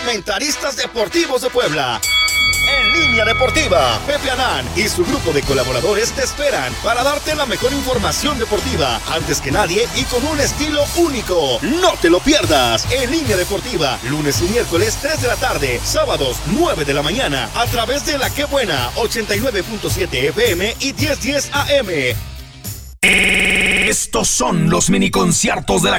Comentaristas deportivos de Puebla. En Línea Deportiva, Pepe Anán y su grupo de colaboradores te esperan para darte la mejor información deportiva, antes que nadie y con un estilo único. No te lo pierdas. En Línea Deportiva, lunes y miércoles 3 de la tarde, sábados 9 de la mañana, a través de La Qué Buena, 89.7 FM y 1010 AM. Estos son los mini conciertos de La